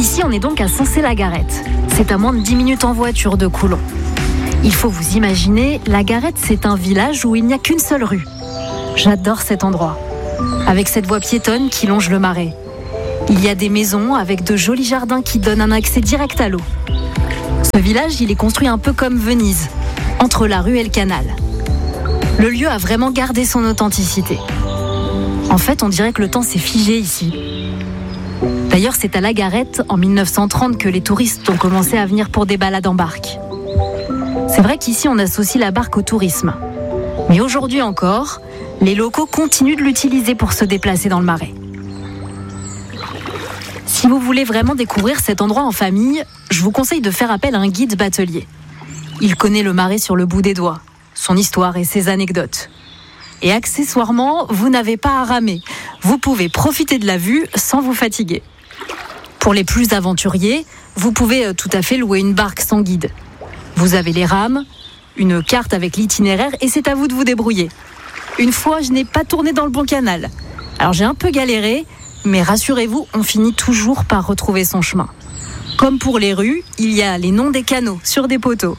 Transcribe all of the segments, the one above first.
Ici, on est donc à Sancé-la-Garette. C'est à moins de 10 minutes en voiture de Coulon. Il faut vous imaginer, la Garette, c'est un village où il n'y a qu'une seule rue. J'adore cet endroit, avec cette voie piétonne qui longe le marais. Il y a des maisons avec de jolis jardins qui donnent un accès direct à l'eau. Ce village, il est construit un peu comme Venise, entre la rue et le canal. Le lieu a vraiment gardé son authenticité. En fait, on dirait que le temps s'est figé ici. D'ailleurs, c'est à la Garette, en 1930, que les touristes ont commencé à venir pour des balades en barque. C'est vrai qu'ici, on associe la barque au tourisme. Mais aujourd'hui encore, les locaux continuent de l'utiliser pour se déplacer dans le marais. Si vous voulez vraiment découvrir cet endroit en famille, je vous conseille de faire appel à un guide batelier. Il connaît le marais sur le bout des doigts, son histoire et ses anecdotes. Et accessoirement, vous n'avez pas à ramer. Vous pouvez profiter de la vue sans vous fatiguer. Pour les plus aventuriers, vous pouvez tout à fait louer une barque sans guide. Vous avez les rames, une carte avec l'itinéraire et c'est à vous de vous débrouiller. Une fois, je n'ai pas tourné dans le bon canal. Alors j'ai un peu galéré, mais rassurez-vous, on finit toujours par retrouver son chemin. Comme pour les rues, il y a les noms des canaux sur des poteaux.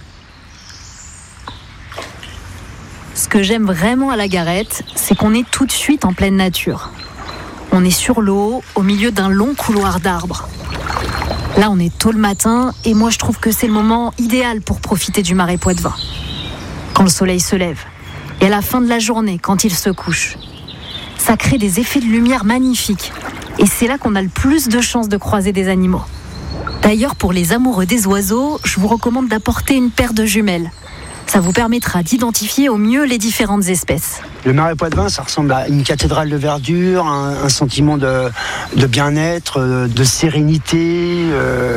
Ce que j'aime vraiment à la Garette, c'est qu'on est tout de suite en pleine nature. On est sur l'eau, au milieu d'un long couloir d'arbres. Là, on est tôt le matin et moi, je trouve que c'est le moment idéal pour profiter du marais Poitevin. Quand le soleil se lève et à la fin de la journée, quand il se couche. Ça crée des effets de lumière magnifiques et c'est là qu'on a le plus de chances de croiser des animaux. D'ailleurs, pour les amoureux des oiseaux, je vous recommande d'apporter une paire de jumelles. Ça vous permettra d'identifier au mieux les différentes espèces. Le marais Poitevin, ça ressemble à une cathédrale de verdure, un sentiment de bien-être, de sérénité,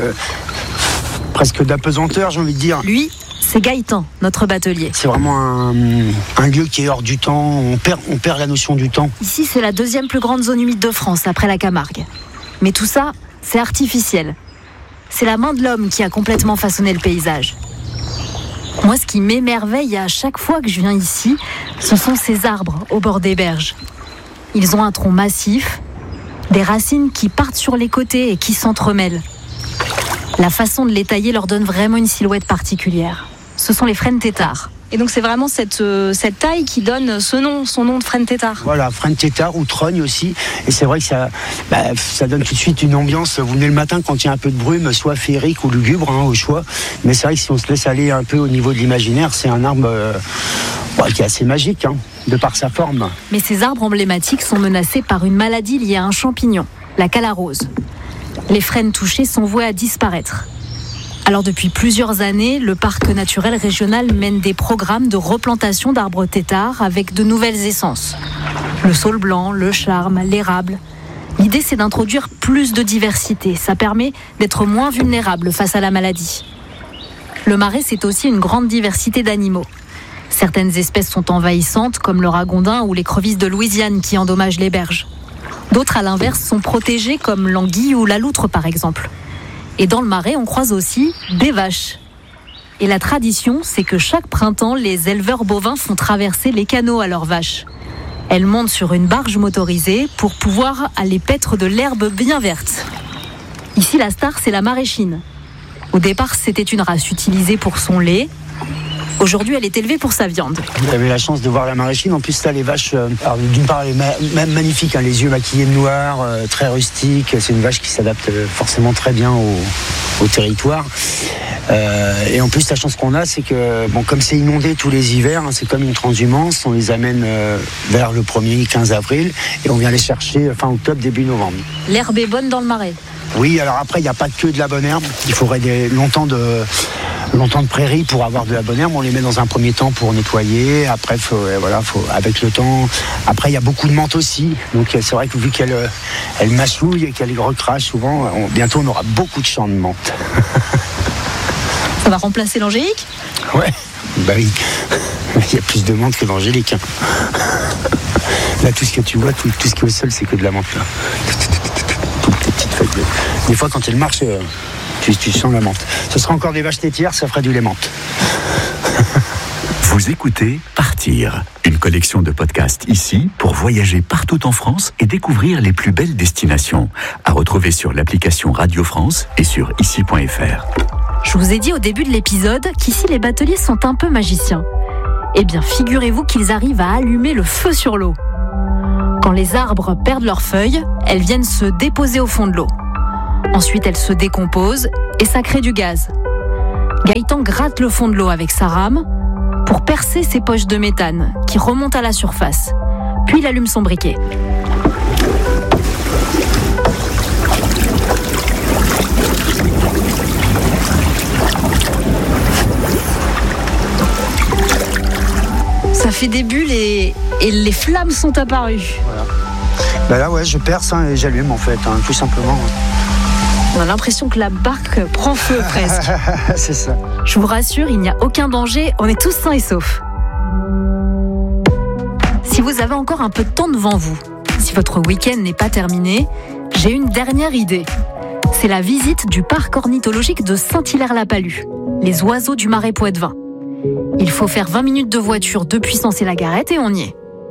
presque d'apesanteur, j'ai envie de dire. Lui, c'est Gaëtan, notre batelier. C'est vraiment un lieu qui est hors du temps, on perd la notion du temps. Ici, c'est la deuxième plus grande zone humide de France, après la Camargue. Mais tout ça, c'est artificiel. C'est la main de l'homme qui a complètement façonné le paysage. Moi, ce qui m'émerveille à chaque fois que je viens ici, ce sont ces arbres au bord des berges. Ils ont un tronc massif, des racines qui partent sur les côtés et qui s'entremêlent. La façon de les tailler leur donne vraiment une silhouette particulière. Ce sont les frênes têtards. Et donc c'est vraiment cette taille qui donne son nom de frêne tétard. Voilà, frêne tétard ou trogne aussi. Et c'est vrai que ça donne tout de suite une ambiance. Vous venez le matin quand il y a un peu de brume, soit féerique ou lugubre, au choix. Mais c'est vrai que si on se laisse aller un peu au niveau de l'imaginaire, c'est un arbre qui est assez magique, de par sa forme. Mais ces arbres emblématiques sont menacés par une maladie liée à un champignon, la calarose. Les frênes touchées sont vouées à disparaître. Alors depuis plusieurs années, le parc naturel régional mène des programmes de replantation d'arbres têtards avec de nouvelles essences. Le saule blanc, le charme, l'érable. L'idée, c'est d'introduire plus de diversité. Ça permet d'être moins vulnérable face à la maladie. Le marais, c'est aussi une grande diversité d'animaux. Certaines espèces sont envahissantes, comme le ragondin ou l'écrevisse de Louisiane qui endommagent les berges. D'autres, à l'inverse, sont protégées, comme l'anguille ou la loutre, par exemple. Et dans le marais, on croise aussi des vaches. Et la tradition, c'est que chaque printemps, les éleveurs bovins font traverser les canaux à leurs vaches. Elles montent sur une barge motorisée pour pouvoir aller paître de l'herbe bien verte. Ici, la star, c'est la maraîchine. Au départ, c'était une race utilisée pour son lait. Aujourd'hui, elle est élevée pour sa viande. Vous avez la chance de voir la maraîchine. En plus, là, les vaches, d'une part, elle est même magnifique, les yeux maquillés de noir, très rustique. C'est une vache qui s'adapte forcément très bien au territoire. Et en plus, la chance qu'on a, c'est que, comme c'est inondé tous les hivers, c'est comme une transhumance. On les amène vers le 1er 15 avril et on vient les chercher fin octobre, début novembre. L'herbe est bonne dans le marais. Oui, alors après, il n'y a pas que de la bonne herbe. Il faudrait longtemps de prairie pour avoir de la bonne herbe. On les met dans un premier temps pour nettoyer. Après, faut avec le temps. Après, il y a beaucoup de menthe aussi. Donc, c'est vrai que vu qu'elle mâchouille et qu'elle recrache souvent, bientôt, on aura beaucoup de champs de menthe. Ça va remplacer l'angélique ? Ouais, bah oui. Il y a plus de menthe que d'angélique. Là, tout ce que tu vois, tout ce qui est au sol, c'est que de la menthe. Là. Toutes les petites feuilles. Des fois, quand elle marche, tu sens la menthe. Ce sera encore des vaches laitières, ça ferait du lait menthe. Vous écoutez Partage partir. Une collection de podcasts ici pour voyager partout en France et découvrir les plus belles destinations. À retrouver sur l'application Radio France et sur ici.fr. Je vous ai dit au début de l'épisode qu'ici les bateliers sont un peu magiciens. Eh bien, figurez-vous qu'ils arrivent à allumer le feu sur l'eau. Quand les arbres perdent leurs feuilles, elles viennent se déposer au fond de l'eau. Ensuite, elles se décomposent et ça crée du gaz. Gaëtan gratte le fond de l'eau avec sa rame pour percer ses poches de méthane qui remontent à la surface. Puis il allume son briquet. Ça fait des bulles et les flammes sont apparues. Voilà. Bah là, ouais, je perce et j'allume en fait, tout simplement. On a l'impression que la barque prend feu presque. C'est ça. Je vous rassure, il n'y a aucun danger, on est tous sains et saufs. Si vous avez encore un peu de temps devant vous, si votre week-end n'est pas terminé, j'ai une dernière idée. C'est la visite du parc ornithologique de Saint-Hilaire-la-Palud, les oiseaux du Marais Poitevin. Il faut faire 20 minutes de voiture depuis Sens-et-la-Garette et on y est.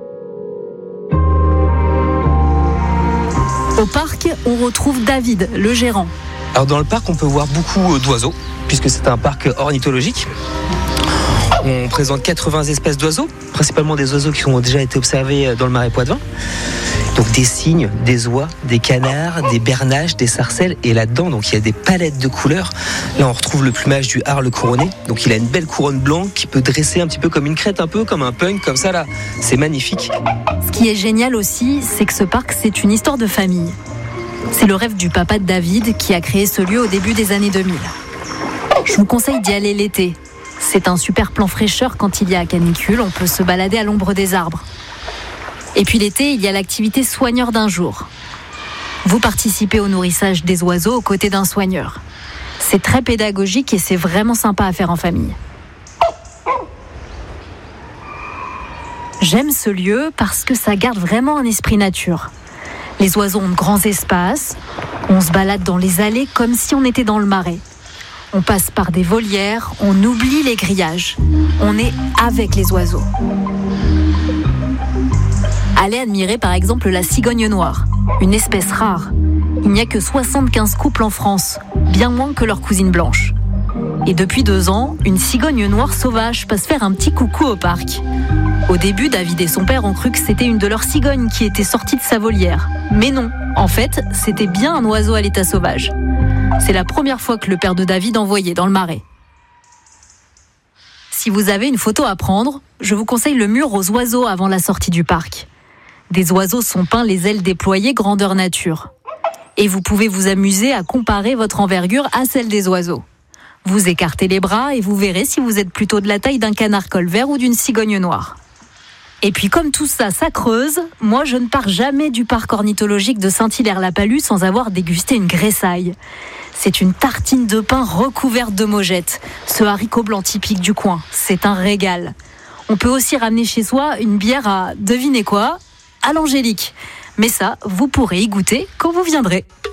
Au parc, on retrouve David, le gérant. Alors dans le parc, on peut voir beaucoup d'oiseaux, puisque c'est un parc ornithologique. On présente 80 espèces d'oiseaux, principalement des oiseaux qui ont déjà été observés dans le Marais Poitevin. Donc des cygnes, des oies, des canards, des bernaches, des sarcelles. Et là-dedans, donc, il y a des palettes de couleurs. Là, on retrouve le plumage du Harle couronné. Donc il a une belle couronne blanche qui peut dresser un petit peu comme une crête, un peu comme un punk, comme ça là. C'est magnifique. Ce qui est génial aussi, c'est que ce parc, c'est une histoire de famille. C'est le rêve du papa de David qui a créé ce lieu au début des années 2000. Je vous conseille d'y aller l'été. C'est un super plan fraîcheur quand il y a canicule, on peut se balader à l'ombre des arbres. Et puis l'été, il y a l'activité soigneur d'un jour. Vous participez au nourrissage des oiseaux aux côtés d'un soigneur. C'est très pédagogique et c'est vraiment sympa à faire en famille. J'aime ce lieu parce que ça garde vraiment un esprit nature. Les oiseaux ont de grands espaces, on se balade dans les allées comme si on était dans le marais. On passe par des volières, on oublie les grillages. On est avec les oiseaux. Allez admirer par exemple la cigogne noire, une espèce rare. Il n'y a que 75 couples en France, bien moins que leur cousine blanche. Et depuis 2 ans, une cigogne noire sauvage passe faire un petit coucou au parc. Au début, David et son père ont cru que c'était une de leurs cigognes qui était sortie de sa volière. Mais non, en fait, c'était bien un oiseau à l'état sauvage. C'est la première fois que le père de David envoyait dans le Marais. Si vous avez une photo à prendre, je vous conseille le mur aux oiseaux avant la sortie du parc. Des oiseaux sont peints les ailes déployées grandeur nature. Et vous pouvez vous amuser à comparer votre envergure à celle des oiseaux. Vous écartez les bras et vous verrez si vous êtes plutôt de la taille d'un canard colvert ou d'une cigogne noire. Et puis comme tout ça, ça creuse, moi je ne pars jamais du parc ornithologique de Saint-Hilaire-la-Palud sans avoir dégusté une gressaille. C'est une tartine de pain recouverte de mogettes, ce haricot blanc typique du coin. C'est un régal. On peut aussi ramener chez soi une bière à, devinez quoi, à l'angélique. Mais ça, vous pourrez y goûter quand vous viendrez.